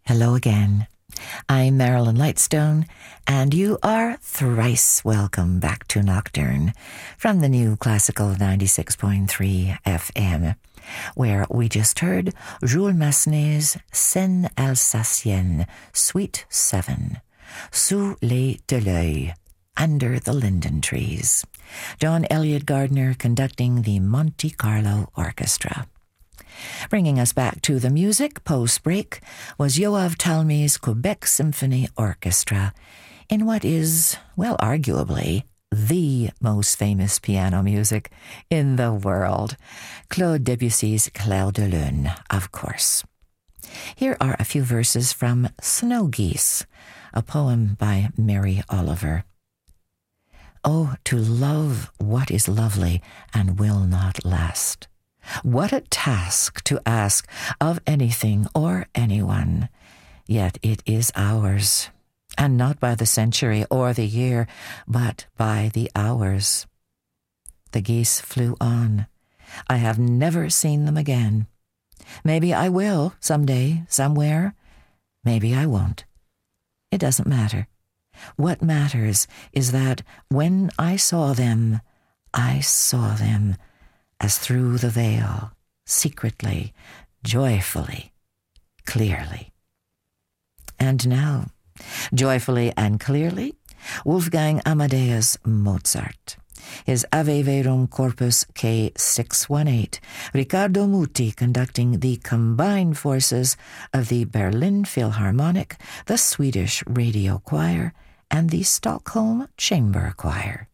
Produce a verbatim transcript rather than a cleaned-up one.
Hello again. I'm Marilyn Lightstone, and you are thrice welcome back to Nocturne from the new Classical ninety-six point three F M, where we just heard Jules Massenet's Scène Alsacienne, Suite seven, Sous les Tilleuls, Under the Linden Trees. John Elliott Gardner conducting the Monte Carlo Orchestra. Bringing us back to the music post-break was Yoav Talmi's Quebec Symphony Orchestra in what is, well, arguably, the most famous piano music in the world. Claude Debussy's Clair de Lune, of course. Here are a few verses from Snow Geese, a poem by Mary Oliver. Oh, to love what is lovely and will not last. What a task to ask of anything or anyone, yet it is ours, and not by the century or the year, but by the hours. The geese flew on. I have never seen them again. Maybe I will someday, somewhere. Maybe I won't. It doesn't matter. What matters is that when I saw them, I saw them as through the veil, secretly, joyfully, clearly. And now, joyfully and clearly, Wolfgang Amadeus Mozart. His Ave Verum Corpus K six one eight, Riccardo Muti conducting the combined forces of the Berlin Philharmonic, the Swedish Radio Choir, and the Stockholm Chamber Choir.